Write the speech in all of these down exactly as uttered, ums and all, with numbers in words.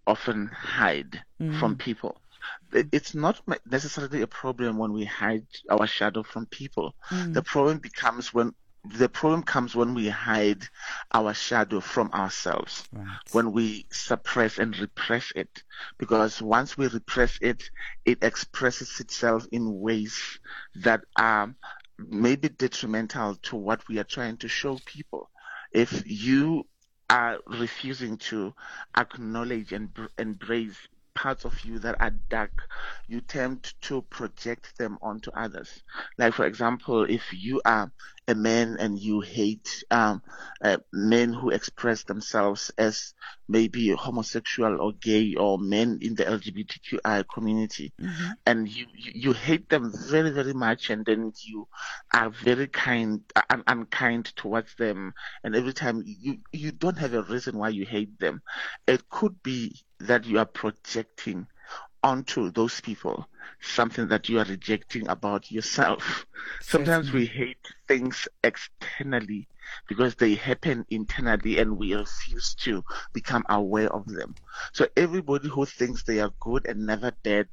often hide from Mm. people. It- It's not ma- necessarily a problem when we hide our shadow from people. The Mm. problem becomes when the problem comes when we hide our shadow from ourselves, Right. when we suppress and repress it. Because once we repress it, it expresses itself in ways that are maybe detrimental to what we are trying to show people. If you are refusing to acknowledge and br- embrace parts of you that are dark, you tend to project them onto others. Like, for example, if you are a man and you hate um, uh, men who express themselves as maybe homosexual or gay, or men in the L G B T Q I community, Mm-hmm. and you, you, you hate them very, very much, and then you are very kind, un- unkind towards them, and every time you, you don't have a reason why you hate them. It could be that you are projecting onto those people something that you are rejecting about yourself. Sometimes we Certainly. hate things externally because they happen internally and we refuse to become aware of them. So everybody who thinks they are good and never bad,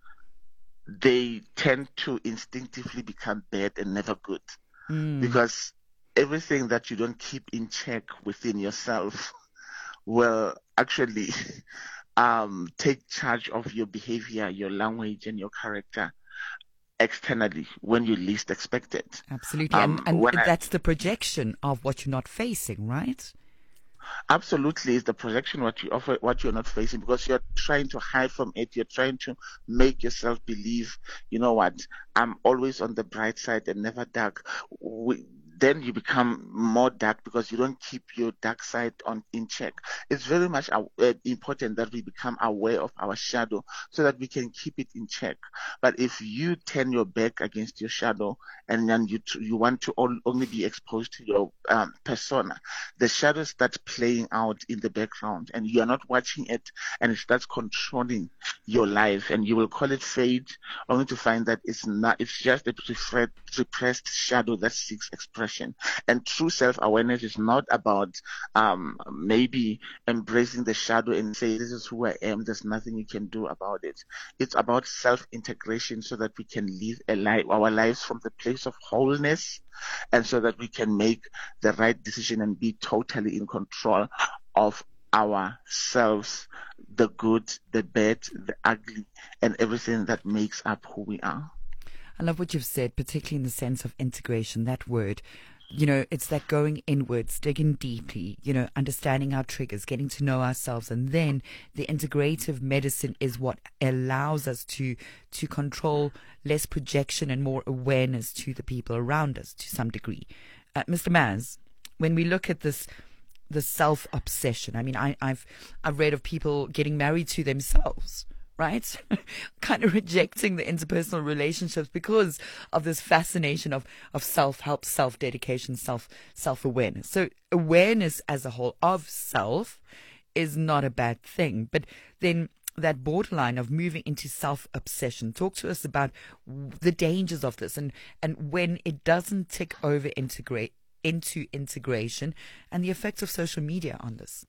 they tend to instinctively become bad and never good, Mm. because everything that you don't keep in check within yourself will actually um, take charge of your behavior, your language, and your character externally when you least expect it. Absolutely. And Um, and when I that's the projection of what you're not facing, right? Absolutely is the projection what you offer, what you're not facing, because you're trying to hide from it. You're trying to make yourself believe, you know what, I'm always on the bright side and never dark. We, then you become more dark because you don't keep your dark side on in check. It's very much uh, uh, important that we become aware of our shadow so that we can keep it in check. But if you turn your back against your shadow, and then you t- you want to all, only be exposed to your um, persona, the shadow starts playing out in the background and you are not watching it, and it starts controlling your life, and you will call it fate, only to find that it's not, it's just a refre- repressed shadow that seeks expression. And true self-awareness is not about um maybe embracing the shadow and say, this is who I am, there's nothing you can do about it. It's about self-integration so that we can live a life, our lives from the place of wholeness, and so that we can make the right decision and be totally in control of ourselves, the good, the bad, the ugly, and everything that makes up who we are. I love what you've said, particularly in the sense of integration, that word. You know, it's that going inwards, digging deeply, you know, understanding our triggers, getting to know ourselves. And then the integrative medicine is what allows us to, to control less projection and more awareness to the people around us to some degree. Uh, Mister Maz, when we look at this, the self obsession. I mean, I, I've I've read of people getting married to themselves, right? Kind of rejecting the interpersonal relationships because of this fascination of of self help, self dedication, self self awareness. So awareness as a whole of self is not a bad thing, but then that borderline of moving into self obsession. Talk to us about the dangers of this, and and when it doesn't tick over integrate into integration, and the effects of social media on this.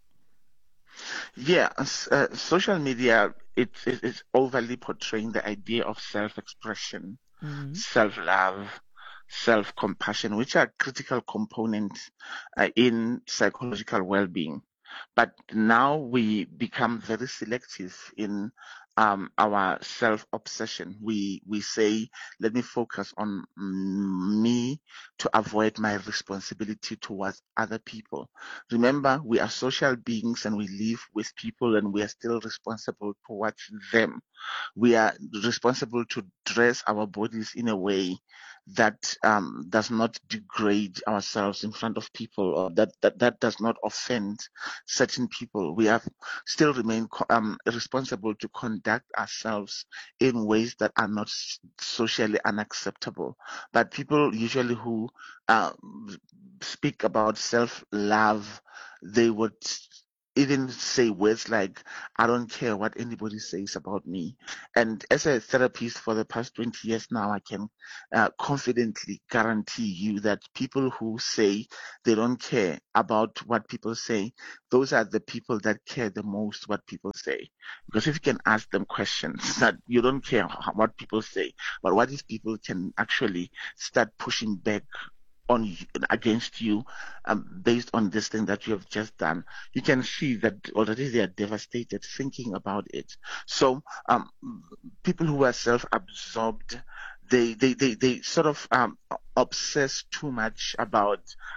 Yeah, s- uh, social media, it, it is overly portraying the idea of self-expression, Mm. self-love, self-compassion, which are critical components uh, in psychological well-being. But now we become very selective in um, our self-obsession. We we say, let me focus on mm, me to avoid my responsibility towards other people. Remember, we are social beings and we live with people, and we are still responsible towards them. We are responsible to dress our bodies in a way that um, does not degrade ourselves in front of people, or that, that, that does not offend certain people. We have still remain co- um, responsible to conduct ourselves in ways that are not s- socially unacceptable. But people usually who uh, speak about self-love, they would even say words like, I don't care what anybody says about me. And as a therapist for the past twenty years now, I can uh, confidently guarantee you that people who say they don't care about what people say, those are the people that care the most what people say. Because if you can ask them questions that you don't care what people say, but what if people can actually start pushing back on you, against you, um, based on this thing that you have just done, you can see that already they are devastated thinking about it. So um, people who are self-absorbed, they they they, they sort of um, obsess too much about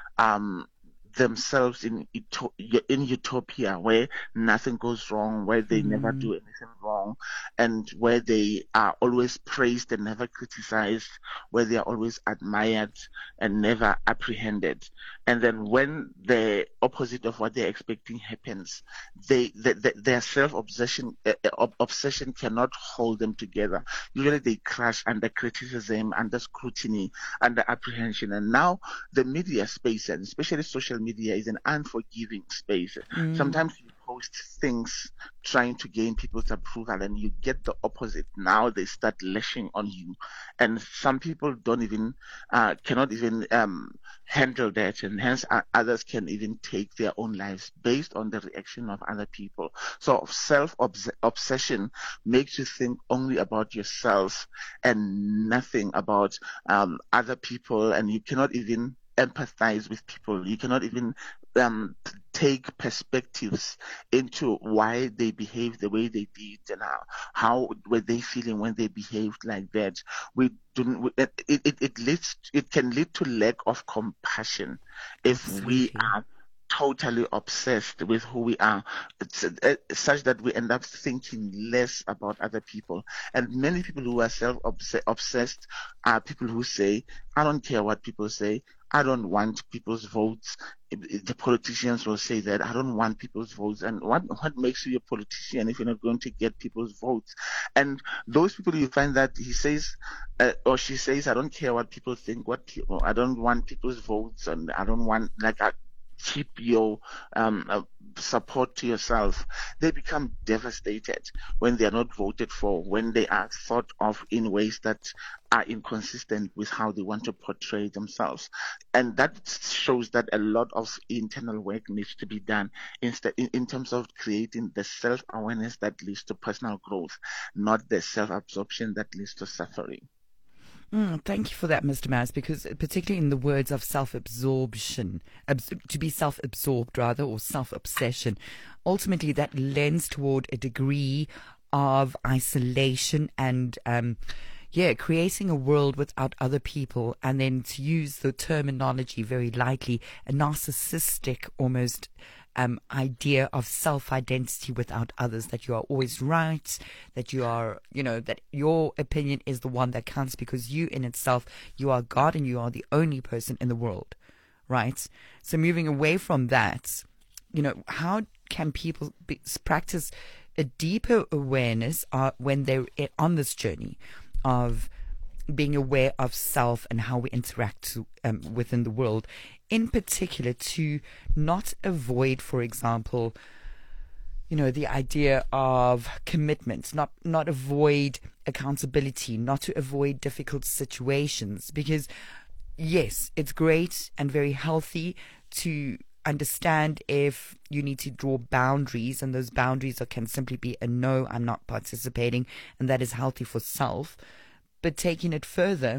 um, themselves in in utopia, where nothing goes wrong, where they never Mm. do anything wrong, and where they are always praised and never criticized, where they are always admired and never apprehended. And then when the opposite of what they're expecting happens, they, they, they their self-obsession uh, uh, obsession cannot hold them together. Usually they crash under criticism, under scrutiny, under apprehension. And now the media space, and especially social media, is an unforgiving space. Mm. Sometimes you post things trying to gain people's approval, and you get the opposite. Now they start lashing on you, and some people don't even uh, cannot even um, handle that, and hence uh, others can even take their own lives based on the reaction of other people. So self obsession makes you think only about yourself and nothing about um, other people, and you cannot even empathize with people. You cannot even um, take perspectives into why they behaved the way they did, and how, how were they feeling when they behaved like that. We do it, it, it leads it can lead to lack of compassion if we Absolutely. are totally obsessed with who we are. It's, uh, such that we end up thinking less about other people. And many people who are self-obsessed are people who say, I don't care what people say. I don't want people's votes. The politicians will say that I don't want people's votes. And what what makes you a politician if you're not going to get people's votes? And those people, you find that he says uh, or she says, I don't care what people think. What people, I don't want people's votes, and I don't want like I keep your um, uh, support to yourself. They become devastated when they are not voted for, when they are thought of in ways that are inconsistent with how they want to portray themselves. And that shows that a lot of internal work needs to be done instead in, in terms of creating the self-awareness that leads to personal growth, not the self-absorption that leads to suffering. Mm, thank you for that, Mister Mass, because particularly in the words of self-absorption, abs- to be self-absorbed rather, or self-obsession, ultimately that lends toward a degree of isolation and, um, yeah, creating a world without other people, and then, to use the terminology very lightly, a narcissistic almost um, idea of self-identity without others, that you are always right, that you are, you know, that your opinion is the one that counts because you in itself, you are God and you are the only person in the world, right? So moving away from that, you know, how can people be, practice a deeper awareness uh, when they're on this journey of being aware of self and how we interact to, um, within the world, in particular to not avoid, for example, you know, the idea of commitment, not not avoid accountability, not to avoid difficult situations, because yes, it's great and very healthy to understand if you need to draw boundaries, and those boundaries are, can simply be a no, I'm not participating, and that is healthy for self. But taking it further,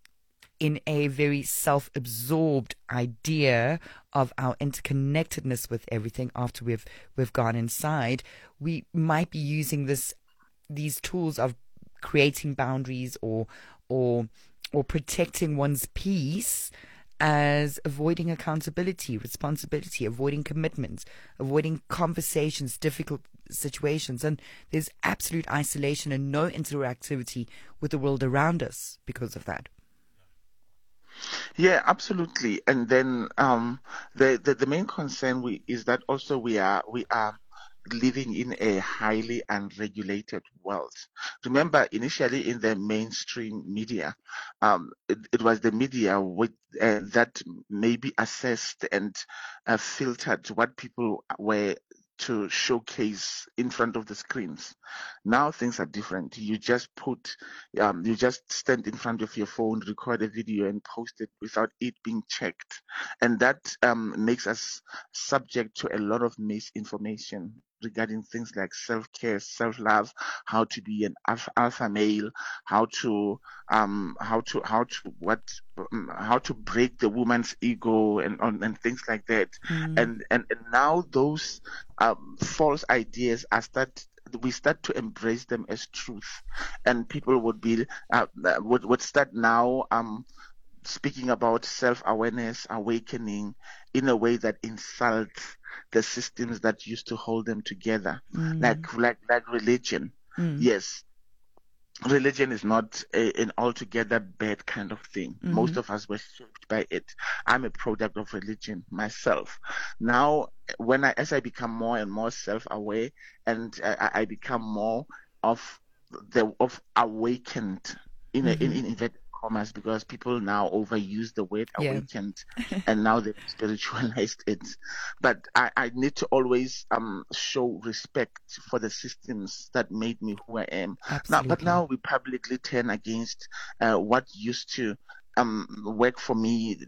in a very self-absorbed idea of our interconnectedness with everything after we've we've gone inside, we might be using this these tools of creating boundaries or or or protecting one's peace as avoiding accountability, responsibility, avoiding commitments, avoiding conversations, difficult situations. And there's absolute isolation and no interactivity with the world around us because of that. Yeah, absolutely. And then um, the, the the main concern we is that also we are we are living in a highly unregulated world. Remember, initially in the mainstream media, um, it, it was the media with, uh, that maybe assessed and uh, filtered what people were to showcase in front of the screens. Now things are different. You just put, um, you just stand in front of your phone, record a video, and post it without it being checked, and that um, makes us subject to a lot of misinformation regarding things like self-care, self-love, how to be an alpha, alpha male, how to um how to how to what um, how to break the woman's ego and and, and things like that. Mm. And, and and now those um, false ideas are start we start to embrace them as truth, and people would be uh, would would start now um speaking about self-awareness, awakening, in a way that insults the systems that used to hold them together, Mm. like like like religion. Mm. Yes, religion is not a, an altogether bad kind of thing. Mm-hmm. Most of us were shaped by it. I'm a product of religion myself. Now, when I as I become more and more self-aware, and I, I become more of the of awakened in a, Mm-hmm. in, in inverted commas, because people now overuse the word Yeah. awakened, and now they've spiritualized it. But I, I need to always um show respect for the systems that made me who I am. Now, Absolutely. but now we publicly turn against uh, what used to um, work for me,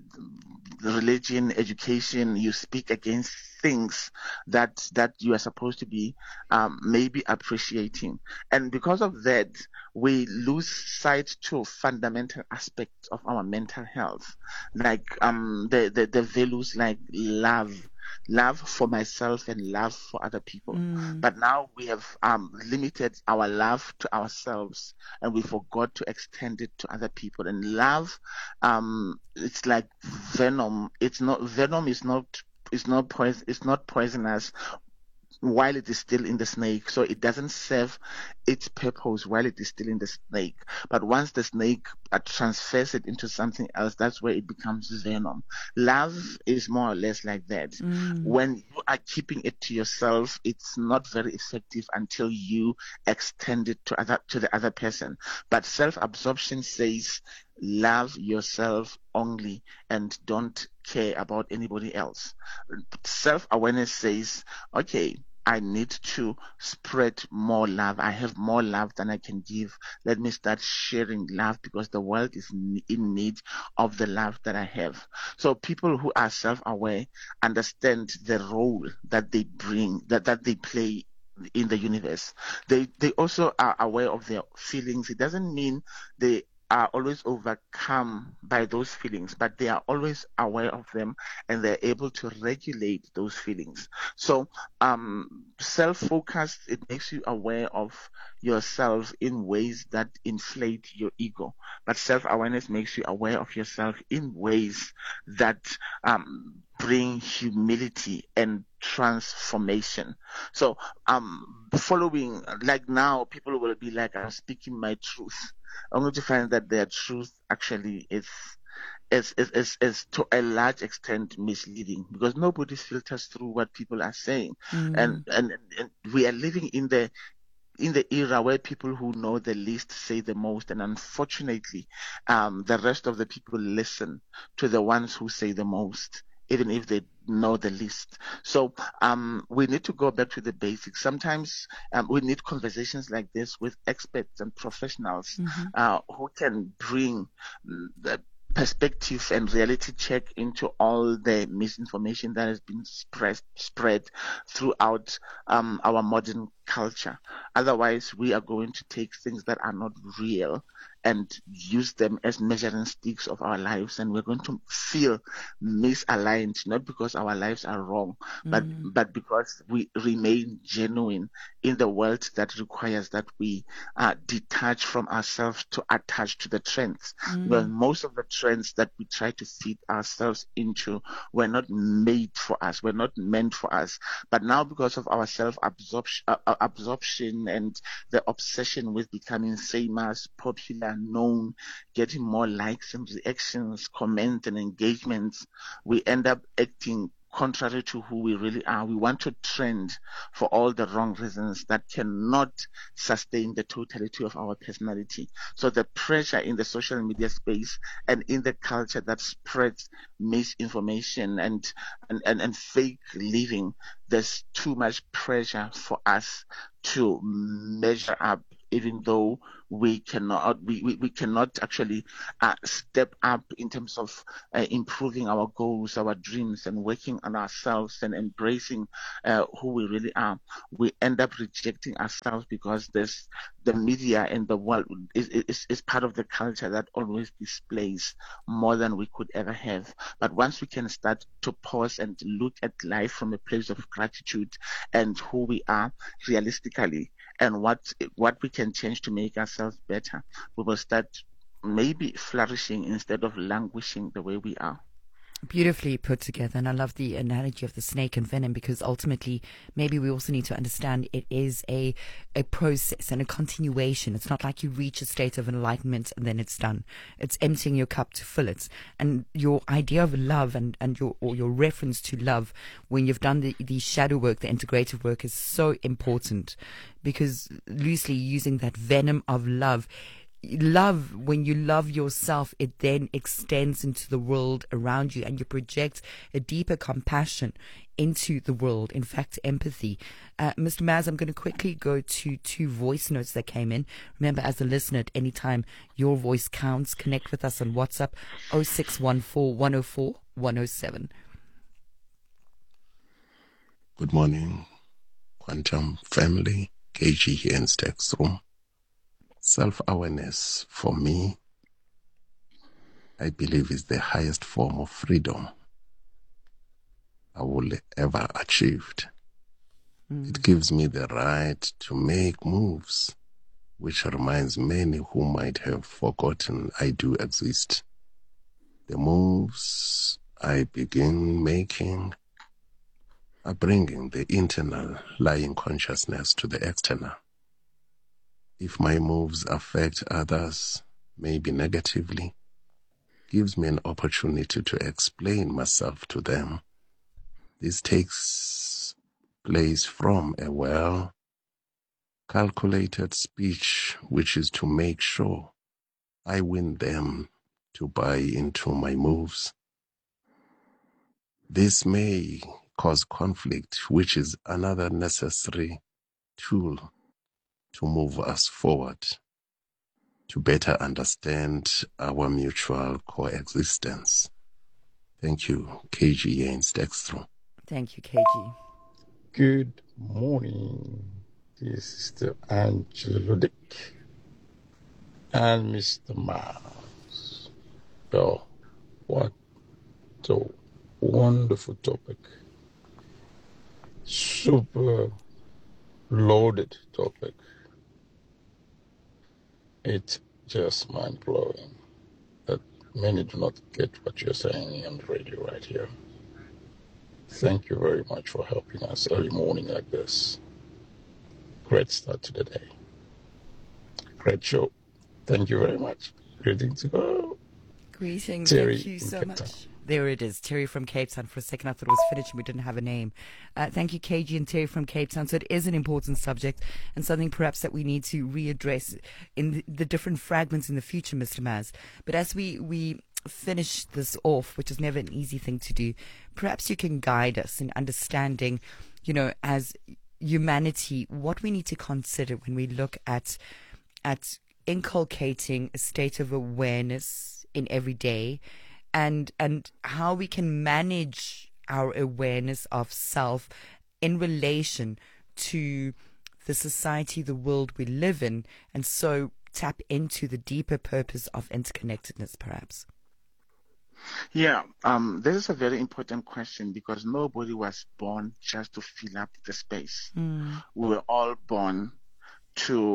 religion, education. You speak against things that that you are supposed to be um, maybe appreciating, and because of that, we lose sight to fundamental aspects of our mental health, like um the the, the values like love. Love for myself and love for other people. Mm. But now we have um, limited our love to ourselves, and we forgot to extend it to other people. And love, um, it's like venom. It's not venom. Is not. It's not poison. It's not poisonous while it is still in the snake, so it doesn't serve its purpose while it is still in the snake. But once the snake uh, transfers it into something else, that's where it becomes venom. Love is more or less like that. Mm. When you are keeping it to yourself, it's not very effective until you extend it to other to the other person. But self-absorption says love yourself only and don't care about anybody else. Self-awareness says, okay, I need to spread more love. I have more love than I can give. Let me start sharing love, because the world is in need of the love that I have. So people who are self-aware understand the role that they bring, that, that they play in the universe. They they also are aware of their feelings. It doesn't mean they are always overcome by those feelings, but they are always aware of them, and they're able to regulate those feelings. So um, self-focused, it makes you aware of yourself in ways that inflate your ego. But self-awareness makes you aware of yourself in ways that um, bring humility and transformation. So um, following, like now, people will be like, I'm speaking my truth, only to find that their truth actually is is, is, is, is to a large extent misleading, because nobody filters through what people are saying. Mm. And, and and we are living in the in the era where people who know the least say the most, and unfortunately, um, the rest of the people listen to the ones who say the most, even if they know the least. So um, we need to go back to the basics. Sometimes um, we need conversations like this with experts and professionals Mm-hmm. uh, who can bring the perspective and reality check into all the misinformation that has been spread spread throughout um, our modern culture. Otherwise, we are going to take things that are not real and use them as measuring sticks of our lives, and we're going to feel misaligned, not because our lives are wrong, but Mm. but because we remain genuine in the world that requires that we uh, detach from ourselves to attach to the trends. Mm. Because most of the trends that we try to feed ourselves into were not made for us, were not meant for us. But now, because of our self-absorption uh, absorption and the obsession with becoming famous, popular, known, getting more likes and reactions, comments and engagements, we end up acting contrary to who we really are. We want to trend for all the wrong reasons that cannot sustain the totality of our personality. So the pressure in the social media space and in the culture that spreads misinformation and and, and, and fake living, there's too much pressure for us to measure up, even though we cannot we, we, we cannot actually uh, step up in terms of uh, improving our goals, our dreams, and working on ourselves and embracing uh, who we really are. We end up rejecting ourselves because there's the media and the world is, is, is part of the culture that always displays more than we could ever have. But once we can start to pause and look at life from a place of gratitude and who we are realistically, and what what we can change to make ourselves better, we will start maybe flourishing instead of languishing the way we are. Beautifully put together, and I love the analogy of the snake and venom, because ultimately maybe we also need to understand it is a a process and a continuation. It's not like you reach a state of enlightenment and then it's done. It's emptying your cup to fill it. And your idea of love and, and your or your reference to love when you've done the, the shadow work, the integrative work, is so important, because loosely using that venom of love, Love, when you love yourself, it then extends into the world around you, and you project a deeper compassion into the world. In fact, empathy. Uh, Mister Maz, I'm going to quickly go to two voice notes that came in. Remember, as a listener, at any time, your voice counts. Connect with us on WhatsApp, oh six one four, one oh four, one oh seven. Good morning, Quantum family. K G here in Stekstrom. Self-awareness, for me, I believe is the highest form of freedom I will ever achieved. Mm. It gives me the right to make moves, which reminds many who might have forgotten I do exist. The moves I begin making are bringing the internal lying consciousness to the external. If my moves affect others, maybe negatively, gives me an opportunity to explain myself to them. This takes place from a well-calculated speech, which is to make sure I win them to buy into my moves. This may cause conflict, which is another necessary tool to move us forward, to better understand our mutual coexistence. Thank you, K G in Stekstrom. Thank you, K G. Good morning. This is the Angelo Dick and Mister Miles. Well, what a wonderful topic. Super loaded topic. It's just mind-blowing that many do not get what you're saying on the radio right here. Thank you very much for helping us early morning like this. Great start to the day. Great show. Thank you very much. Greetings to go. Greetings. Terry, Thank you so Cape much. Town. There it is, Terry from Cape Town. For a second I thought it was finished and we didn't have a name. Uh, thank you, K G and Terry from Cape Town. So it is an important subject and something perhaps that we need to readdress in the, the different fragments in the future, Mister Maz. But as we, we finish this off, which is never an easy thing to do, perhaps you can guide us in understanding, you know, as humanity, what we need to consider when we look at at inculcating a state of awareness in every day, and and how we can manage our awareness of self in relation to the society, the world we live in, and so tap into the deeper purpose of interconnectedness, perhaps. Yeah, um, this is a very important question, because nobody was born just to fill up the space. Mm. We were all born to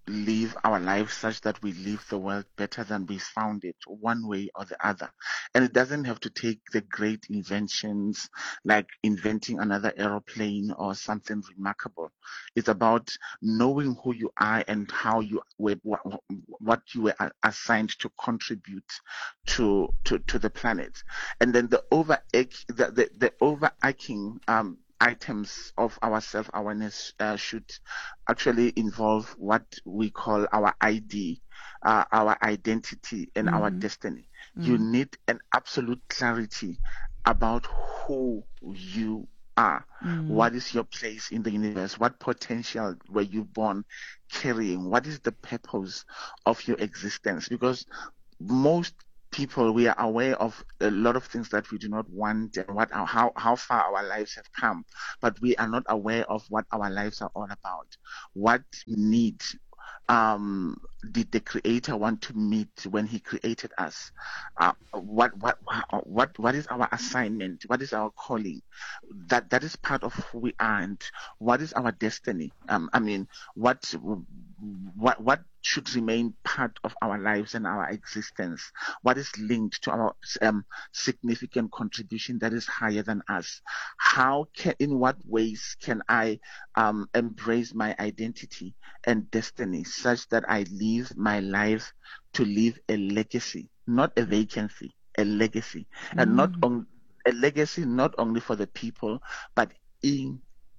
live our lives such that we leave the world better than we found it, one way or the other. And it doesn't have to take the great inventions like inventing another aeroplane or something remarkable. It's about knowing who you are and how you were, what you were assigned to contribute to to, to the planet. And then the over the, the, the overarching um items of our self-awareness uh, should actually involve what we call our I D, uh, our identity, and mm-hmm. our destiny. Mm-hmm. You need an absolute clarity about who you are. Mm-hmm. What is your place in the universe? What potential were you born carrying? What is the purpose of your existence? Because most people, we are aware of a lot of things that we do not want and what how how far our lives have come, but we are not aware of what our lives are all about. What need um did the Creator want to meet when He created us? Uh, what what what what is our assignment? What is our calling? That that is part of who we are, and what is our destiny? Um, I mean, what what what should remain part of our lives and our existence? What is linked to our um, significant contribution that is higher than us? How can, in what ways can I um, embrace my identity and destiny such that I live my life to leave a legacy, not a vacancy, a legacy, mm. and not on, a legacy not only for the people, but in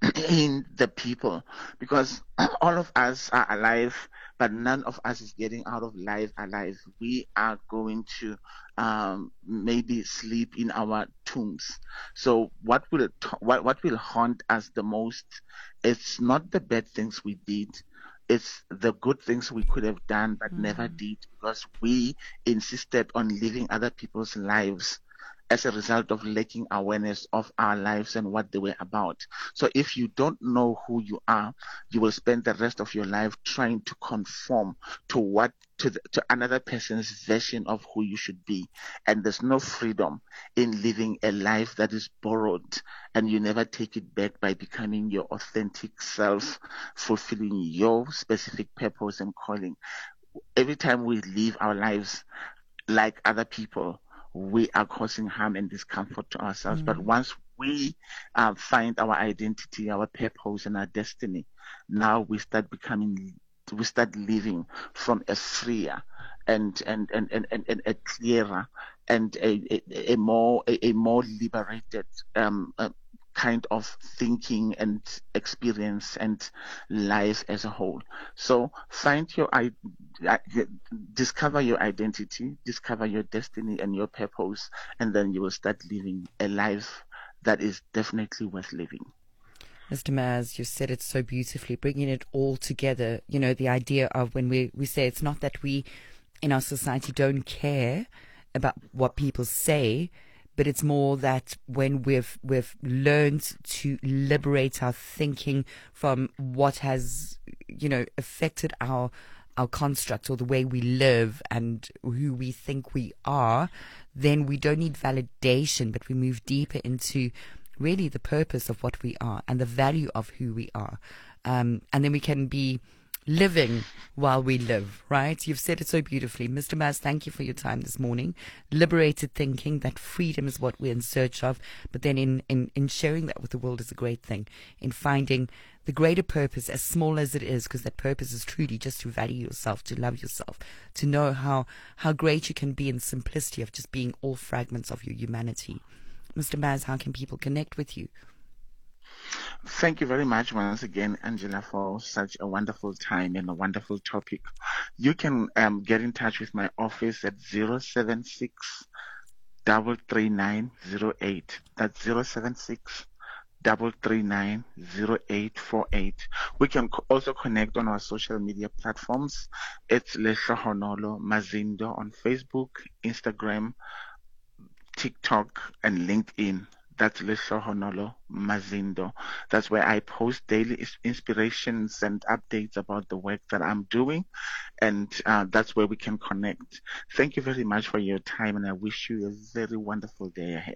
in the people, because all of us are alive, but none of us is getting out of life alive. We are going to um, maybe sleep in our tombs. So what will what what will haunt us the most? It's not the bad things we did. It's the good things we could have done but mm-hmm. never did, because we insisted on living other people's lives as a result of lacking awareness of our lives and what they were about. So if you don't know who you are, you will spend the rest of your life trying to conform to what to, the, to another person's version of who you should be. And there's no freedom in living a life that is borrowed, and you never take it back by becoming your authentic self, fulfilling your specific purpose and calling. Every time we live our lives like other people, we are causing harm and discomfort to ourselves. Mm. But once we uh, find our identity, our purpose, and our destiny, now we start becoming, we start living from a freer and and and and, and, and a clearer and a, a, a more a, a more liberated um, uh, kind of thinking and experience and life as a whole. So find your, discover your identity, discover your destiny and your purpose, and then you will start living a life that is definitely worth living. Mister Maz, you said it so beautifully, bringing it all together. You know, the idea of when we, we say it's not that we in our society don't care about what people say, but it's more that when we've we've learned to liberate our thinking from what has, you know, affected our our construct or the way we live and who we think we are, then we don't need validation, but we move deeper into really the purpose of what we are and the value of who we are. Um, and then we can be living while we live, right? You've said it so beautifully. Mister Maz, thank you for your time this morning. Liberated thinking, that freedom is what we're in search of, but then in, in, in sharing that with the world is a great thing, in finding the greater purpose, as small as it is, because that purpose is truly just to value yourself, to love yourself, to know how, how great you can be in simplicity of just being all fragments of your humanity. Mister Maz, how can people connect with you? Thank you very much once again, Angela, for such a wonderful time and a wonderful topic. You can um, get in touch with my office at zero seven six, three three nine, zero eight. That's zero seven six, three three nine, zero eight four eight. We can co- also connect on our social media platforms. It's Lehlohonolo Mazindo on Facebook, Instagram, TikTok, and LinkedIn. That's Lehlohonolo Mazindo. That's where I post daily inspirations and updates about the work that I'm doing. And uh, that's where we can connect. Thank you very much for your time, and I wish you a very wonderful day ahead.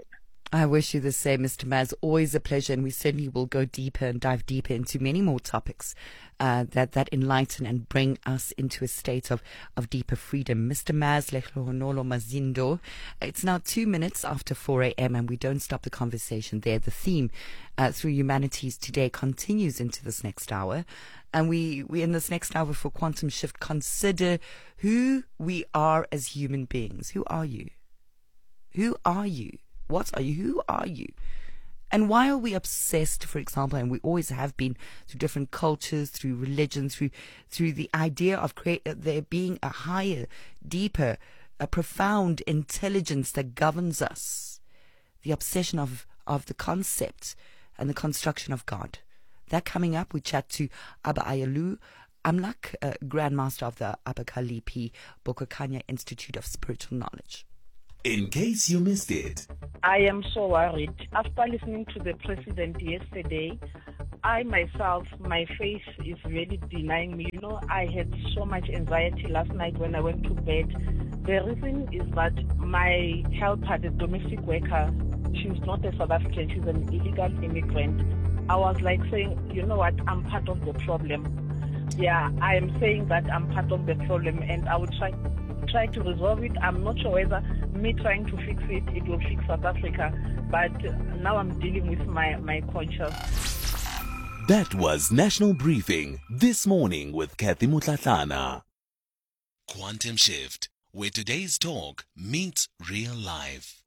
I wish you the same, Mister Maz. Always a pleasure, and we certainly will go deeper and dive deeper into many more topics uh, that that enlighten and bring us into a state of, of deeper freedom. Mister Maz Lehlohonolo Mazindo, it's now two minutes after four a.m. and we don't stop the conversation there. The theme uh, through Humanities Today continues into this next hour, and we, we in this next hour for Quantum Shift consider who we are as human beings. Who are you? Who are you? What are you? Who are you? And why are we obsessed, for example, and we always have been through different cultures, through religion, through through the idea of create, uh, there being a higher, deeper, a profound intelligence that governs us. The obsession of, of the concept and the construction of God. That coming up, we chat to Abba Ayalu Amlak, uh, Grandmaster of the Abakalipi Bokokanya Institute of Spiritual Knowledge. In case you missed it, I am so worried. After listening to the president yesterday, I myself, my faith is really denying me. You know, I had so much anxiety last night when I went to bed. The reason is that my helper, the domestic worker, she's not a South African, she's an illegal immigrant. I was like saying, you know what, I'm part of the problem. Yeah, I am saying that I'm part of the problem, and I would try try to resolve it. I'm not sure whether me trying to fix it, it will fix South Africa, but now I'm dealing with my, my conscience. That was National Briefing This Morning with Kathy Mutlatlana. Quantum Shift, where today's talk meets real life.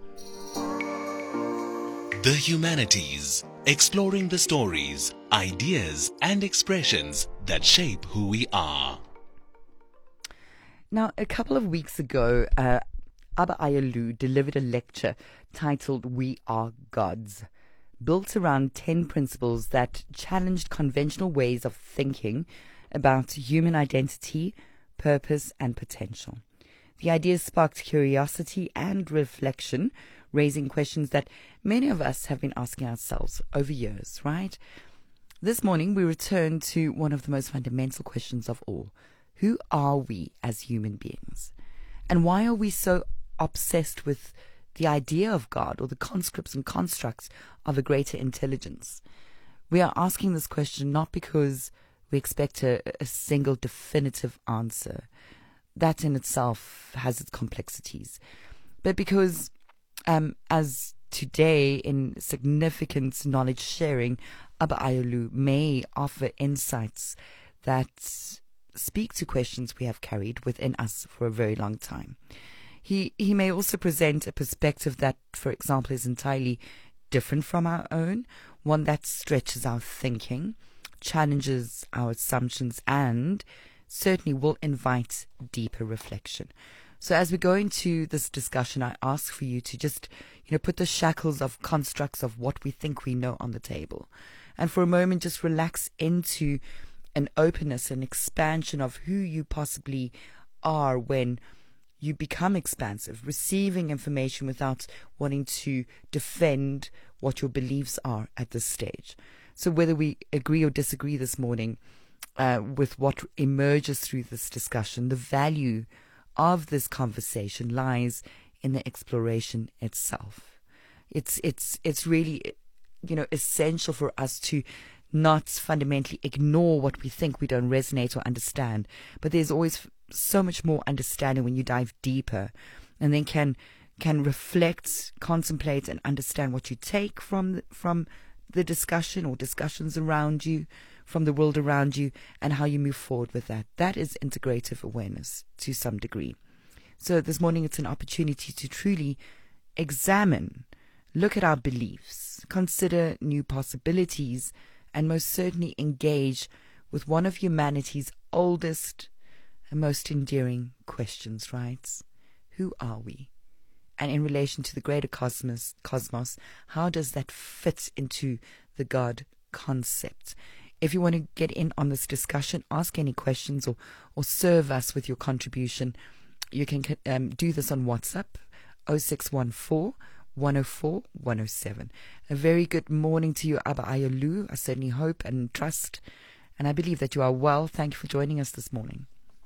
The Humanities, exploring the stories, ideas, and expressions that shape who we are. Now, a couple of weeks ago, uh, Abba Ayalu delivered a lecture titled We Are Gods, built around ten principles that challenged conventional ways of thinking about human identity, purpose, and potential. The ideas sparked curiosity and reflection, raising questions that many of us have been asking ourselves over years, right? This morning, we return to one of the most fundamental questions of all. Who are we as human beings? And why are we so obsessed with the idea of God or the conscripts and constructs of a greater intelligence? We are asking this question not because we expect a, a single definitive answer. That in itself has its complexities. But because um, as today in significant knowledge sharing, Abba Ayalu may offer insights that speak to questions we have carried within us for a very long time. He he may also present a perspective that, for example, is entirely different from our own, one that stretches our thinking, challenges our assumptions, and certainly will invite deeper reflection. So as we go into this discussion, I ask for you to just, you know, put the shackles of constructs of what we think we know on the table. And for a moment, just relax into an openness, an expansion of who you possibly are when you become expansive, receiving information without wanting to defend what your beliefs are at this stage. So whether we agree or disagree this morning uh, with what emerges through this discussion, the value of this conversation lies in the exploration itself. It's it's it's really, you know, essential for us to not fundamentally ignore what we think we don't resonate or understand, but there's always so much more understanding when you dive deeper, and then can can reflect, contemplate, and understand what you take from from the discussion or discussions around you, from the world around you, and how you move forward with that. That is integrative awareness to some degree. So this morning it's an opportunity to truly examine, look at our beliefs, consider new possibilities, and most certainly engage with one of humanity's oldest and most endearing questions, right? Who are we? And in relation to the greater cosmos, cosmos, how does that fit into the God concept? If you want to get in on this discussion, ask any questions or, or serve us with your contribution, you can um, do this on WhatsApp, oh six one four, one oh four, one oh seven. A very good morning to you, Abba Ayalu. I certainly hope and trust, and I believe that you are well. Thank you for joining us this morning.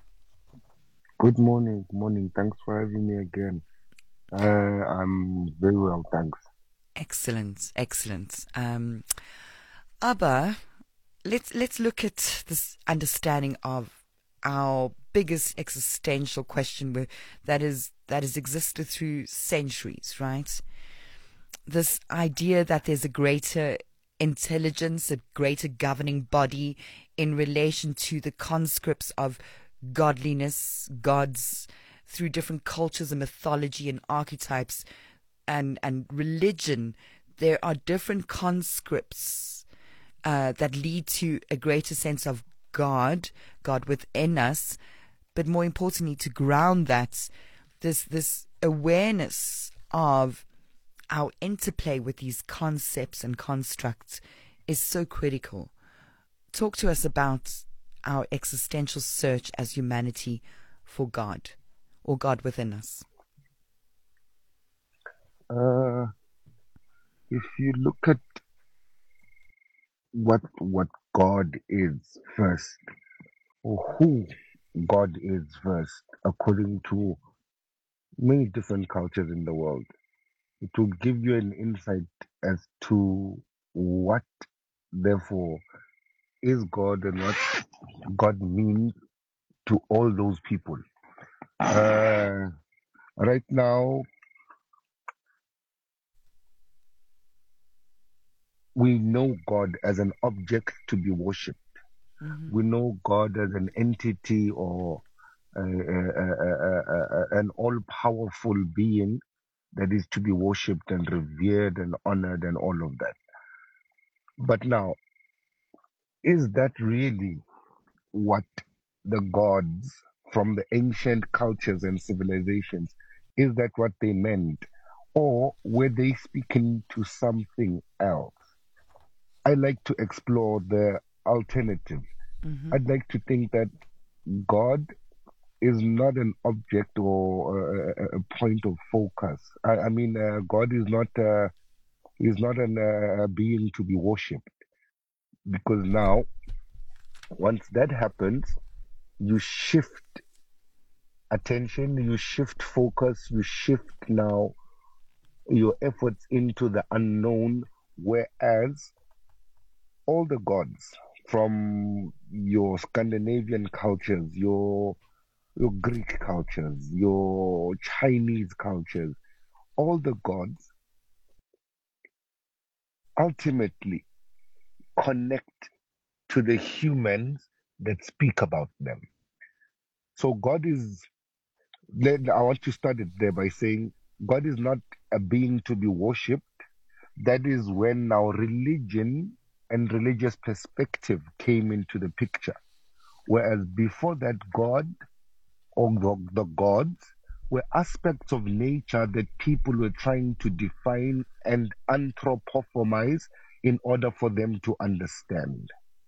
Good morning. Good morning. Thanks for having me again. Uh, I'm very well, thanks. Excellent, excellent. Um, Abba, let's let's look at this understanding of our biggest existential question, where that is that has existed through centuries, right? This idea that there's a greater intelligence, a greater governing body in relation to the conscripts of godliness, gods, through different cultures and mythology and archetypes and, and religion. There are different conscripts uh, that lead to a greater sense of God, God within us, but more importantly, to ground that, this this awareness of our interplay with these concepts and constructs is so critical. Talk to us about our existential search as humanity for God, or God within us. Uh, if you look at what what God is first, or who God is first, according to many different cultures in the world, it will give you an insight as to what, therefore, is God and what God means to all those people. Uh, right now, we know God as an object to be worshipped. Mm-hmm. We know God as an entity or uh, uh, uh, uh, an all-powerful being that is to be worshipped and revered and honored and all of that. But now, is that really what the gods from the ancient cultures and civilizations, is that what they meant? Or were they speaking to something else? I like to explore the alternative. Mm-hmm. I'd like to think that God is not an object or a, a point of focus. I, I mean, uh, God is not uh, is not an, uh, a being to be worshipped, because now, once that happens, you shift attention, you shift focus, you shift now your efforts into the unknown, whereas all the gods from your Scandinavian cultures, your your Greek cultures, your Chinese cultures, all the gods ultimately connect to the humans that speak about them. So God is, I want to start it there by saying God is not a being to be worshipped. That is when now religion and religious perspective came into the picture. Whereas before that, God or the, the gods were aspects of nature that people were trying to define and anthropomorphize in order for them to understand.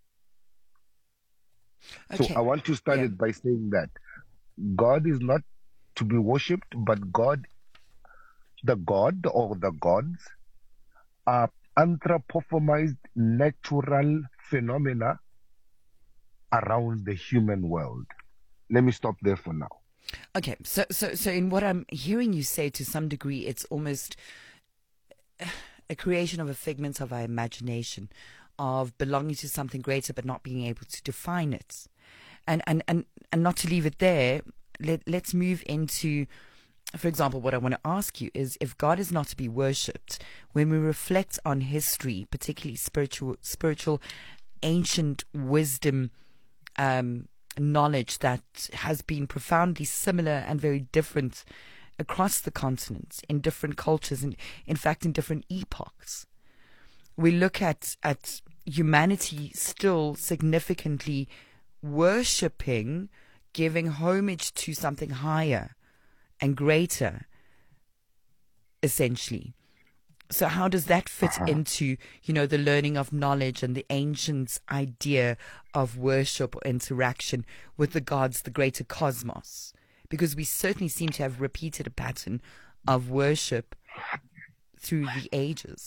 Okay. So I want to start yeah. it by saying that God is not to be worshipped, but God, the God or the gods, are anthropomorphized natural phenomena around the human world. Let me stop there for now. Okay, so so so in what I'm hearing you say, to some degree, it's almost a creation of a figment of our imagination, of belonging to something greater but not being able to define it. And and, and, and not to leave it there, let, let's move into, for example, what I want to ask you is, if God is not to be worshipped, when we reflect on history, particularly spiritual, spiritual, ancient wisdom, um, knowledge that has been profoundly similar and very different across the continents, in different cultures, and in fact in different epochs, we look at at humanity still significantly worshipping, giving homage to something higher and greater, essentially. So how does that fit into, you know, the learning of knowledge and the ancients' idea of worship or interaction with the gods, the greater cosmos? Because we certainly seem to have repeated a pattern of worship through the ages.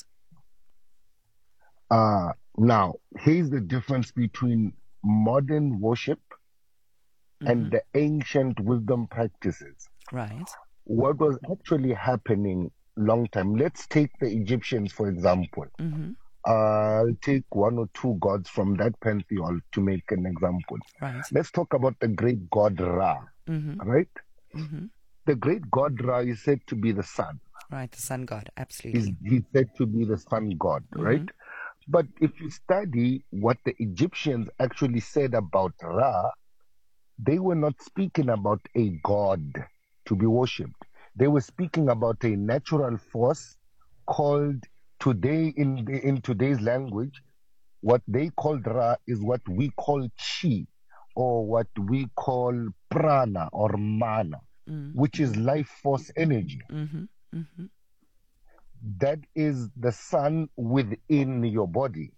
Uh, now, here's the difference between modern worship mm-hmm. and the ancient wisdom practices. Right. What was actually happening long time. Let's take the Egyptians, for example. Mm-hmm. I'll take one or two gods from that pantheon to make an example. Right. Let's talk about the great god Ra, Mm-hmm. right? Mm-hmm. The great god Ra is said to be the sun. Right, the sun god, He's, absolutely. he's said to be the sun god, Mm-hmm. right? But if you study what the Egyptians actually said about Ra, they were not speaking about a god to be worshipped. They were speaking about a natural force called today in the, in today's language, what they called Ra is what we call Chi, or what we call Prana or Mana, Mm-hmm. which is life force energy. Mm-hmm. Mm-hmm. That is the sun within your body.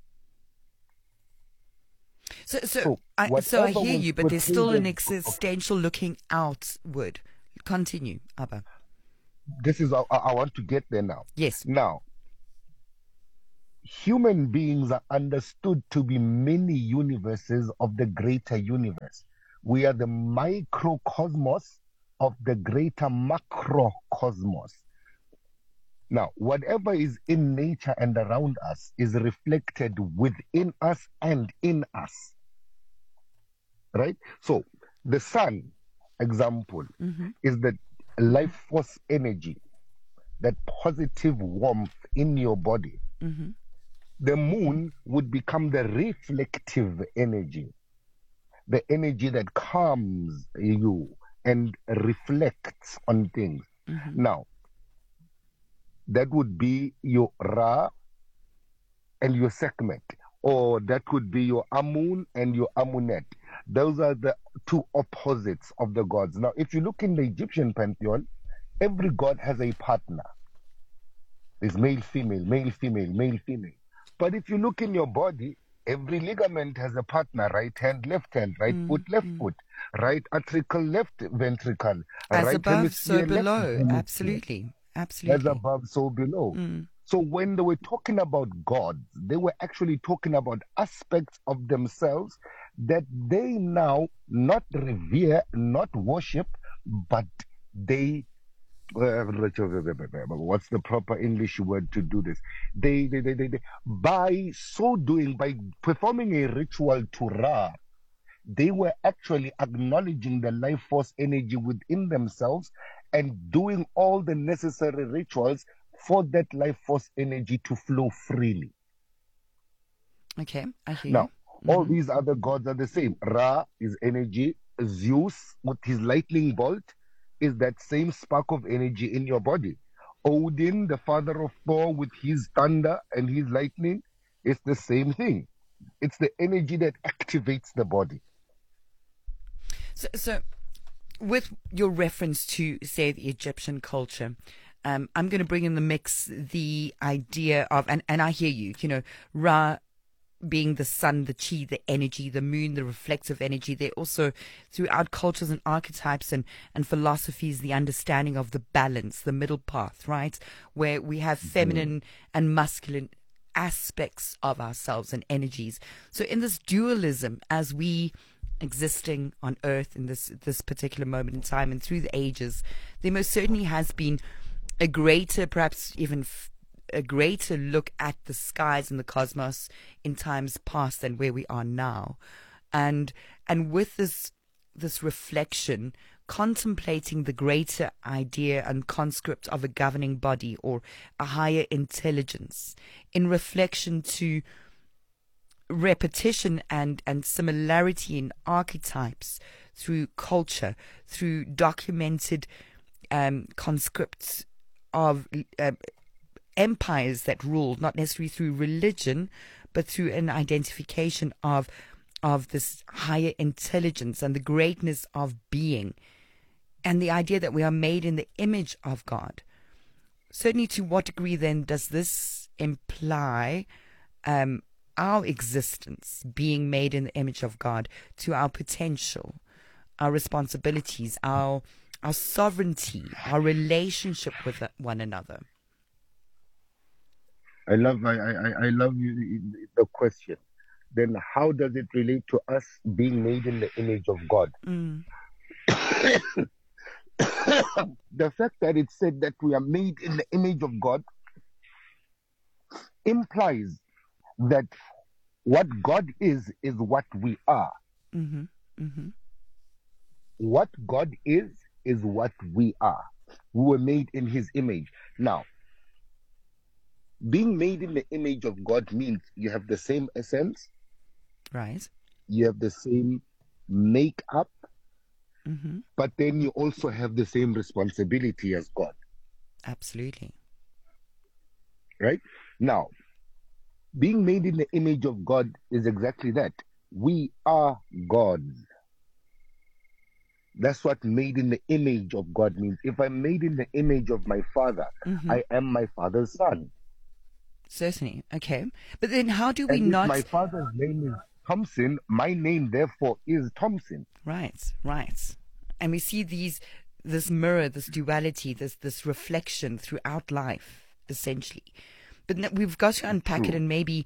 So, so, So, I, so I whatever hear was you, but there's still an portrayed- existential looking outward. Continue, Abba. This is, I, I want to get there now. Yes. Now, human beings are understood to be many universes of the greater universe. We are the microcosmos of the greater macrocosmos. Now, whatever is in nature and around us is reflected within us and in us. Right? So, the sun, example, Mm-hmm. is the life force energy, that positive warmth in your body. Mm-hmm. The moon would become the reflective energy, the energy that calms you and reflects on things. Mm-hmm. Now, that would be your Ra and your Sekhmet, or that could be your Amun and your Amunet. Those are the two opposites of the gods. Now, if you look in the Egyptian pantheon, every god has a partner. There's male, female, male, female, male, female. But if you look in your body, every ligament has a partner, right hand, left hand, right Mm, foot, left mm. foot, right atricle, left ventricle, As right above, so hemisphere, left below. hemisphere. Absolutely. As Absolutely. above, so below. Mm. So when they were talking about gods, they were actually talking about aspects of themselves that they now not revere, not worship, but they uh, what's the proper English word to do this? They, they, they, they, they by so doing, by performing a ritual to Ra, they were actually acknowledging the life force energy within themselves and doing all the necessary rituals for that life force energy to flow freely. Okay, I hear Now, you. all Mhm. these other gods are the same. Ra is energy. Zeus, with his lightning bolt, is that same spark of energy in your body. Odin, the father of Thor, with his thunder and his lightning, is the same thing. It's the energy that activates the body. So, so, with your reference to, say, the Egyptian culture, um, I'm going to bring in the mix the idea of, and, and I hear you, you know, Ra being the sun, the chi, the energy, the moon, the reflective energy. They're also, throughout cultures and archetypes and, and philosophies, the understanding of the balance, the middle path, right? Where we have feminine and masculine aspects of ourselves and energies. So in this dualism, as we existing on earth in this this particular moment in time and through the ages, there most certainly has been a greater, perhaps even f- a greater look at the skies and the cosmos in times past than where we are now, and and with this this reflection, contemplating the greater idea and conscript of a governing body or a higher intelligence, in reflection to repetition and, and similarity in archetypes through culture, through documented um, conscripts of uh, empires that ruled, not necessarily through religion, but through an identification of of this higher intelligence and the greatness of being, and the idea that we are made in the image of God. Certainly, to what degree then does this imply um, our existence being made in the image of God, to our potential, our responsibilities, our our sovereignty, our relationship with one another? I love I, I, I love you, the question. Then how does it relate to us being made in the image of God? Mm. the fact that it said that we are made in the image of God implies that what God is, is what we are. Mm-hmm. Mm-hmm. What God is, is what we are. We were made in his image. Now, being made in the image of God means you have the same essence. Right. You have the same makeup. Mm-hmm. But then you also have the same responsibility as God. Absolutely. Right? Now, being made in the image of God is exactly that. We are gods. That's what made in the image of God means. If I'm made in the image of my Father, mm-hmm. I am my Father's son. Certainly. Okay. But then how do we and not... if my father's name is Thompson, my name therefore is Thompson. Right, right. And we see these, this mirror, this duality, this this reflection throughout life, essentially. But we've got to unpack True. it and maybe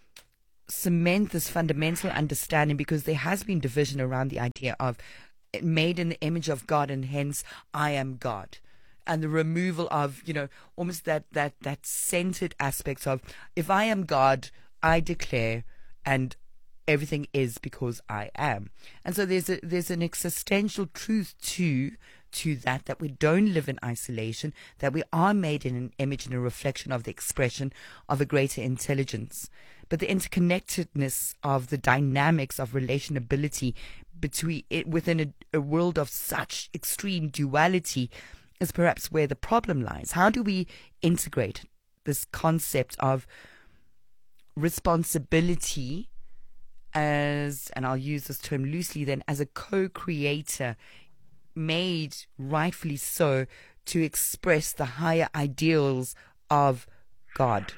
cement this fundamental understanding, because there has been division around the idea of made in the image of God and hence I am God. And the removal of, you know, almost that, that, that centered aspect of, if I am God, I declare, and everything is because I am. And so there's a, there's an existential truth to to that, that we don't live in isolation, that we are made in an image and a reflection of the expression of a greater intelligence. But the interconnectedness of the dynamics of relationability between it within a, a world of such extreme duality is perhaps where the problem lies. How do we integrate this concept of responsibility as, and I'll use this term loosely then, as a co-creator, made rightfully so to express the higher ideals of God?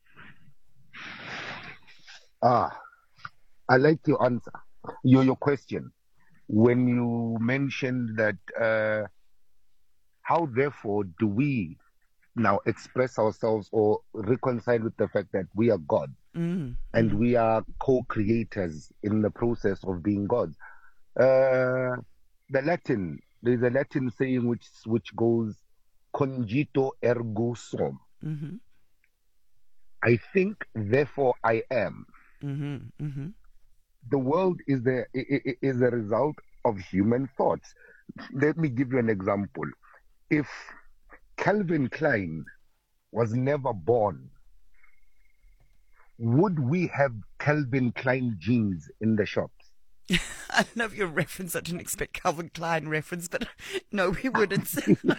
Ah, I like your answer, your, your question. When you mentioned that, uh, how therefore do we now express ourselves or reconcile with the fact that we are God mm, and mm. we are co-creators in the process of being gods? Uh, the Latin, there's a Latin saying which which goes, cogito ergo sum. Mm-hmm. I think, therefore I am. Mm-hmm. Mm-hmm. The world is the is a result of human thoughts. Let me give you an example. If Calvin Klein was never born, would we have Calvin Klein jeans in the shops? I love your reference. I didn't expect Calvin Klein reference, but no, we wouldn't.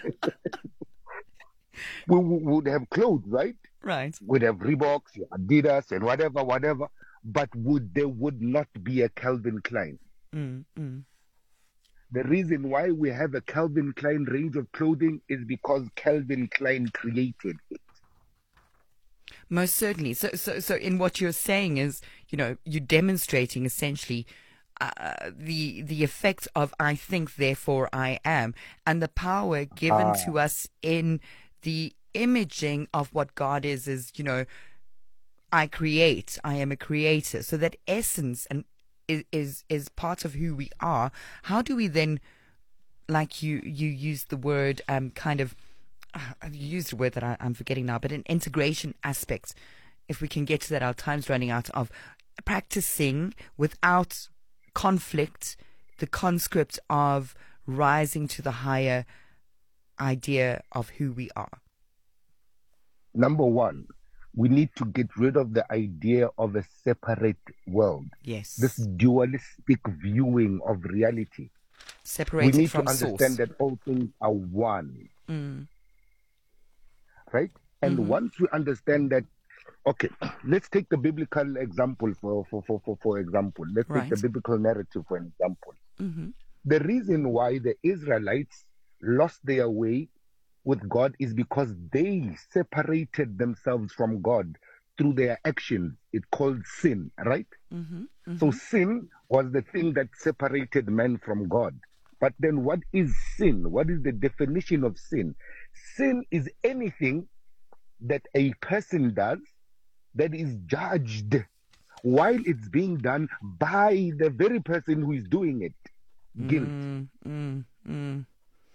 We would have clothes, right? Right. We'd have Reeboks, Adidas, and whatever, whatever. But would there would not be a Calvin Klein? Mm, mm. The reason why we have a Calvin Klein range of clothing is because Calvin Klein created it. Most certainly. So, so, so, in what you're saying is, you know, you're demonstrating essentially uh, the the effect of I think, therefore I am, and the power given Ah. to us in the imaging of what God is. Is, you know, I create. I am a creator. So that essence and is is is part of who we are. How do we then, like you you used the word, um, kind of. I've used a word that I, I'm forgetting now, but an integration aspect. If we can get to that, our time's running out, of practicing without conflict the conscript of rising to the higher idea of who we are. Number one, we need to get rid of the idea of a separate world. Yes. This dualistic viewing of reality. Separated we need from to understand source. that all things are one. Mm. Right? And Mhm. once we understand that, okay, let's take the biblical example for, for, for, for, for example. Let's Right. take the biblical narrative for an example. Mm-hmm. The reason why the Israelites lost their way with God is because they separated themselves from God through their actions. It's called sin, right? Mm-hmm. Mm-hmm. So sin was the thing that separated man from God. But then what is sin? What is the definition of sin? Sin is anything that a person does that is judged while it's being done by the very person who is doing it. Guilt. Mm, mm, mm.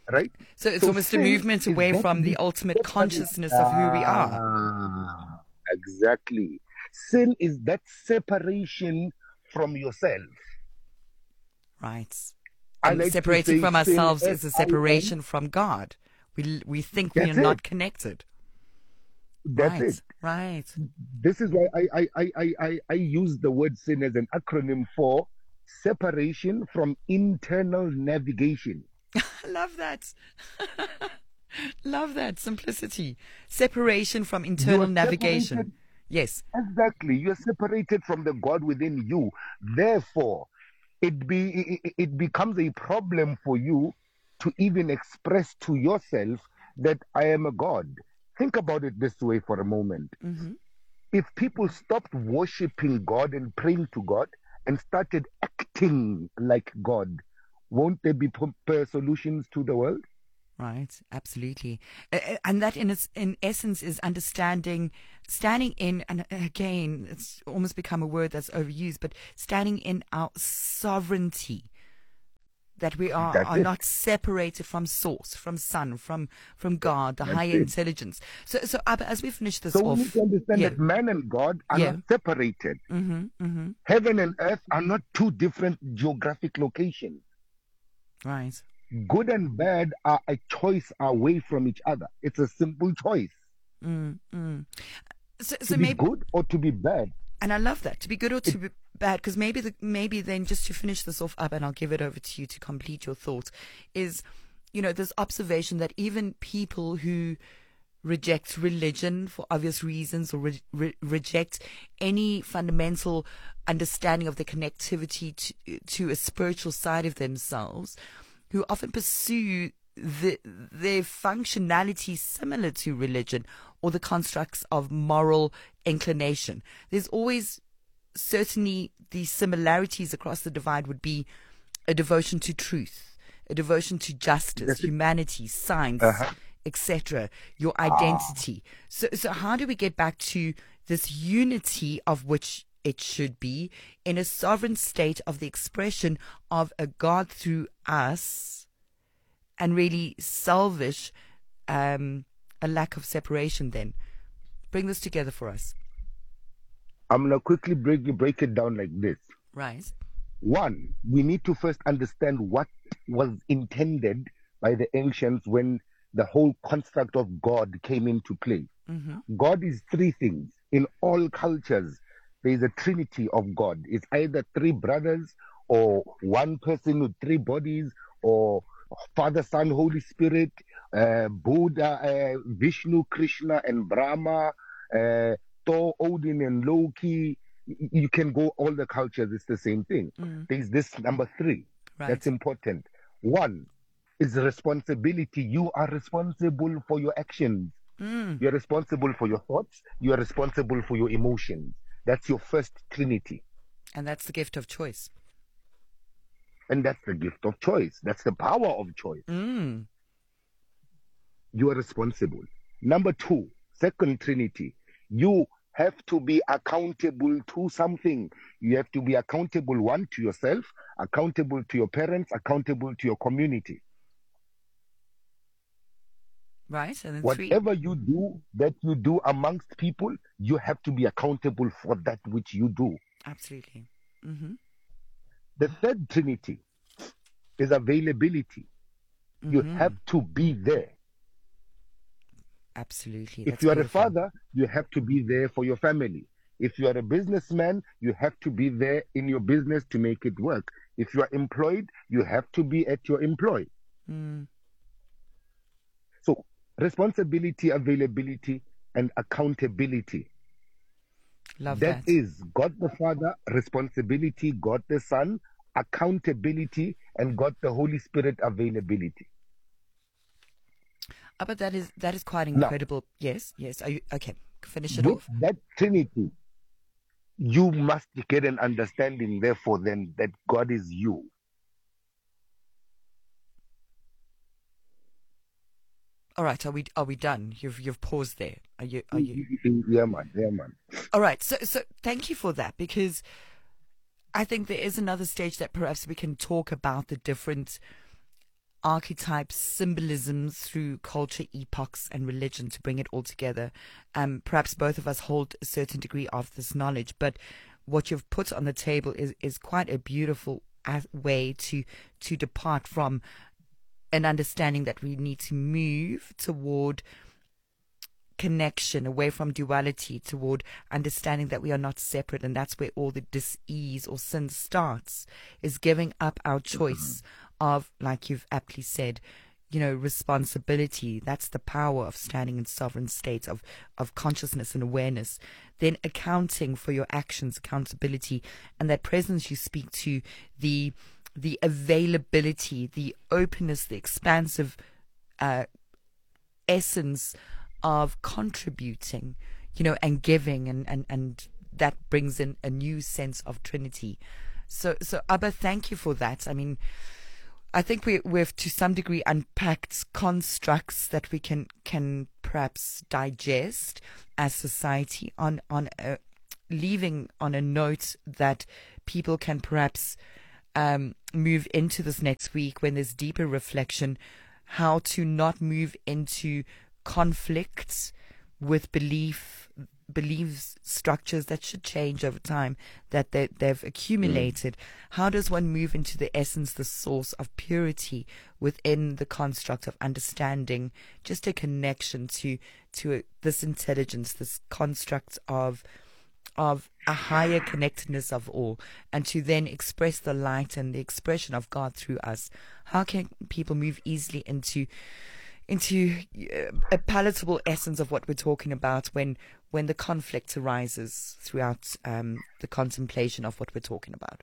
right? So it's So almost a sin movement is away that from the which ultimate separates- consciousness of who we are. Ah, exactly. Sin is that separation from yourself. Right. I And like to separating say from sin ourselves as is a I am. separation from God. We we think we are That's not it. connected. That's right. it. Right. This is why I, I, I, I, I, I use the word sin as an acronym for separation from internal navigation. I love that. Love that simplicity. Separation from internal You are navigation. separated- Yes. Exactly. You are separated from the God within you. Therefore, it be it, it becomes a problem for you to even express to yourself that I am a God. Think about it this way for a moment. Mm-hmm. If people stopped worshiping God and praying to God and started acting like God, won't there be p- p- solutions to the world? Right, absolutely. Uh, uh, and that in its in essence is understanding, standing in, and again, it's almost become a word that's overused, but standing in our sovereignty. That we are, That's are it. not separated from source, from sun, from from God, the That's higher it. intelligence. So, so Abba, as we finish this So we off, need to understand yeah. that man and God are Yeah. not separated. Mm-hmm, mm-hmm. Heaven and earth are not two different geographic locations. Right. Good and bad are a choice away from each other. It's a simple choice Mm, mm. So, to so be maybe, good or to be bad. and I love that, to be good or to be bad, because maybe the, maybe then just to finish this off up, and I'll give it over to you to complete your thought, is, you know, this observation that even people who reject religion for obvious reasons, or re- re- reject any fundamental understanding of the connectivity to, to a spiritual side of themselves, who often pursue the, their functionality similar to religion or the constructs of moral inclination. There's always certainly the similarities across the divide would be a devotion to truth, a devotion to justice, humanity, science, Uh-huh. et cetera, your identity. So, so how do we get back to this unity of which it should be in a sovereign state of the expression of a God through us, and really salvage um, a lack of separation then? Bring this together for us. I'm going to quickly break, break it down like this. Right. One, we need to first understand what was intended by the ancients when the whole construct of God came into play. Mm-hmm. God is three things. In all cultures, there is a trinity of God. It's either three brothers, or one person with three bodies, or Father, Son, Holy Spirit, uh, Buddha, uh, Vishnu, Krishna, and Brahma, uh, Thor, Odin, and Loki. Y- You can go all the cultures, it's the same thing. Mm. There's this number three. Right. That's important. One is responsibility. You are responsible for your actions. Mm. You're responsible for your thoughts. You are responsible for your emotions. That's your first trinity. And that's the gift of choice. And that's the gift of choice. That's the power of choice. Mm. You are responsible. Number two, second trinity. You have to be accountable to something. You have to be accountable, one, to yourself, accountable to your parents, accountable to your community. Right. And then three. Whatever you do that you do amongst people, you have to be accountable for that which you do. Absolutely. Mm-hmm. The third trinity is availability. You Mhm. have to be there. Absolutely. If That's you are beautiful. a father, you have to be there for your family. If you are a businessman, you have to be there in your business to make it work. If you are employed, you have to be at your employ. Mm. So responsibility, availability, and accountability. Love That that. is God the Father, responsibility, God the Son, accountability, and God the Holy Spirit, availability. Oh, but that is that is quite Now- incredible. Yes, yes. Are you okay? Finish it With off. that trinity, you must get an understanding, therefore, then, that God is you. All right. Are we are we done? You've you've paused there. Are you are you? Yeah, man. Yeah, man. All right. So so thank you for that, because I think there is another stage that perhaps we can talk about the different archetypes, symbolisms through culture, epochs, and religion to bring it all together. Um, perhaps both of us hold a certain degree of this knowledge, but what you've put on the table is, is quite a beautiful way to to depart from an understanding that we need to move toward connection, away from duality, toward understanding that we are not separate, and that's where all the dis-ease or sin starts, is giving up our choice of, like you've aptly said, you know, responsibility. That's the power of standing in sovereign states of, of consciousness and awareness. Then accounting for your actions, accountability, and that presence you speak to, the the availability, the openness, the expansive uh, essence of contributing, you know, and giving, and, and, and that brings in a new sense of Trinity. So, so Abba, thank you for that. I mean, I think we, we've to some degree unpacked constructs that we can can perhaps digest as society on on a, leaving on a note that people can perhaps um, move into this next week when there's deeper reflection, how to not move into conflicts with belief belief structures that should change over time, that they, they've accumulated. Mm. How does one move into the essence, the source of purity within the construct of understanding, just a connection to to a, this intelligence, this construct of of a higher connectedness of all, and to then express the light and the expression of God through us? How can people move easily into into a palatable essence of what we're talking about when when the conflict arises throughout um, the contemplation of what we're talking about?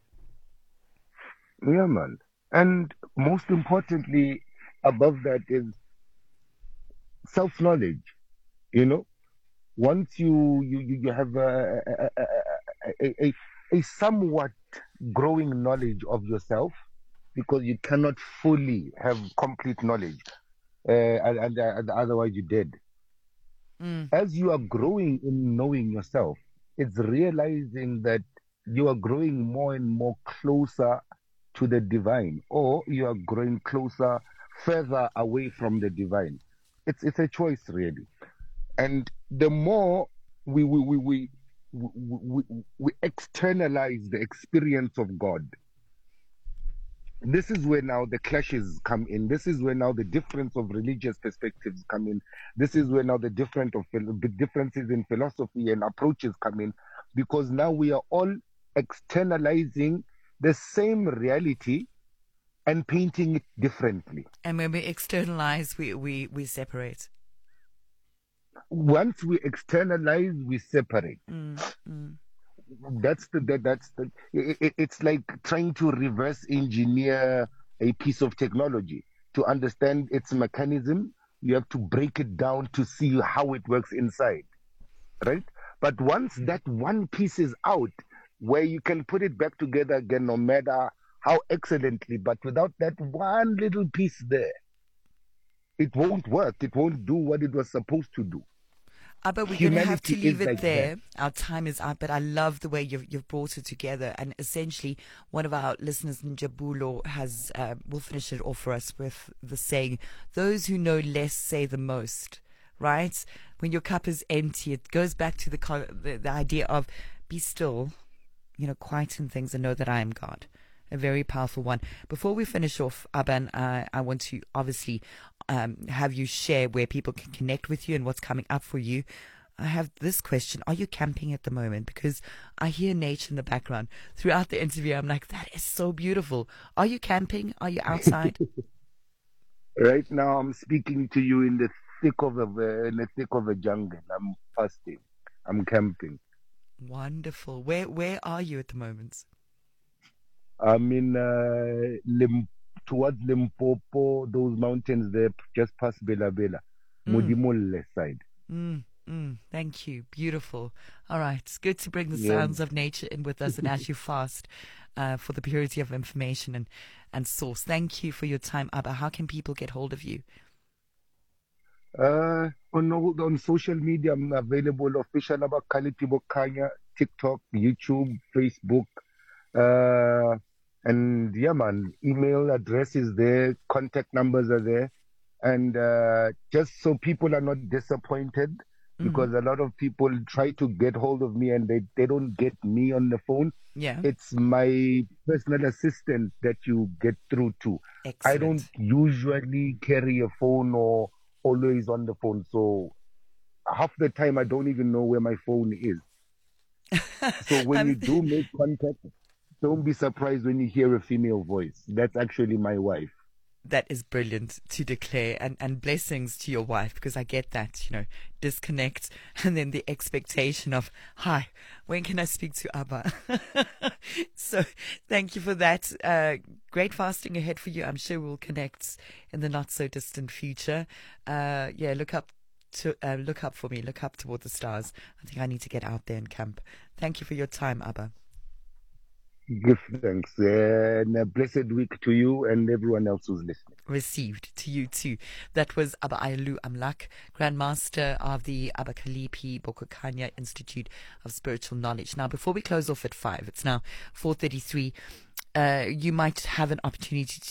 Yeah, man. And most importantly, above that is self-knowledge. You know, once you you, you have a, a, a, a, a somewhat growing knowledge of yourself, because you cannot fully have complete knowledge. Uh, and, and, and otherwise you're dead. Mm. As you are growing in knowing yourself, it's realizing that you are growing more and more closer to the divine, or you are growing closer, further away from the divine. It's it's a choice, really. And the more we we we we, we, we, we externalize the experience of God, this is where now the clashes come in. This is where now the difference of religious perspectives come in. This is where now the different of the differences in philosophy and approaches come in, because now we are all externalizing the same reality and painting it differently. And when we externalize, we we we separate. Once we externalize, we separate. Mm, mm. That's the that, that's the it, it, it's like trying to reverse engineer a piece of technology. To understand its mechanism, you have to break it down to see how it works inside, right? But once that one piece is out, where you can put it back together again, no matter how excellently, but without that one little piece there, it won't work. It won't do what it was supposed to do. Uh, but we're going to have to leave it like there. That. Our time is up, but I love the way you've, you've brought it together. And essentially, one of our listeners, Njabulo, has, uh, will finish it off for us with the saying, those who know less say the most, right? When your cup is empty, it goes back to the, the, the idea of be still, you know, quieten things and know that I am God. A very powerful one. Before we finish off, Aban, uh, I want to obviously um, have you share where people can connect with you and what's coming up for you. I have this question. Are you camping at the moment? Because I hear nature in the background. Throughout the interview, I'm like, that is so beautiful. Are you camping? Are you outside? Right now, I'm speaking to you in the thick of a, in the thick of a jungle. I'm fasting. I'm camping. Wonderful. Where Where are you at the moment? I'm in uh, Lim- towards Limpopo, those mountains there, just past Bela Bela, mm. Modimolle side. Mm, mm, thank you. Beautiful. All right. It's good to bring the yeah. sounds of nature in with us and as you fast uh, for the purity of information and, and source. Thank you for your time, Abba. How can people get hold of you? Uh, on on social media, I'm available. Official Abba Khalid Tibokanya, TikTok, YouTube, Facebook. Uh, And yeah, man, email address is there, contact numbers are there. And uh, just so people are not disappointed, because Mm-hmm. a lot of people try to get hold of me and they, they don't get me on the phone. Yeah. It's my personal assistant that you get through to. I don't Excellent. usually carry a phone or always on the phone. So half the time I don't even know where my phone is. So when you Um, do make contact, don't be surprised when you hear a female voice. That's actually my wife. That is brilliant to declare, and, and blessings to your wife, because I get that, you know, disconnect and then the expectation of, hi, when can I speak to Abba? So thank you for that. Uh, great fasting ahead for you. I'm sure we'll connect in the not so distant future. Uh, yeah, look up to, uh, look up for me, look up toward the stars. I think I need to get out there and camp. Thank you for your time, Abba. Give thanks. And a blessed week to you and everyone else who's listening. Received to you too. That was Abba Ayalu Amlak, Grandmaster of the Abba Kalipi Bokokanya Institute of Spiritual Knowledge. Now, before we close off at five, it's now four thirty-three. Uh, you might have an opportunity